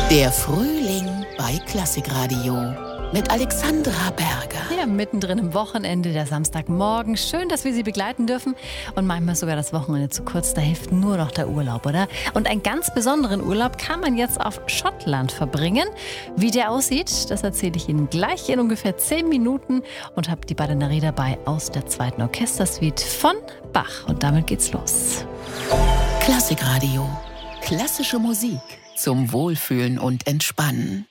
Der Frühling bei Klassikradio mit Alexandra Berger. Ja, mittendrin im Wochenende, der Samstagmorgen. Schön, dass wir Sie begleiten dürfen. Und manchmal sogar das Wochenende zu kurz, da hilft nur noch der Urlaub, oder? Und einen ganz besonderen Urlaub kann man jetzt auf Schottland verbringen. Wie der aussieht, das erzähle ich Ihnen gleich in ungefähr 10 Minuten und habe die Badinerie dabei aus der 2. Orchestersuite von Bach. Und damit geht's los. Klassikradio. Klassische Musik zum Wohlfühlen und Entspannen.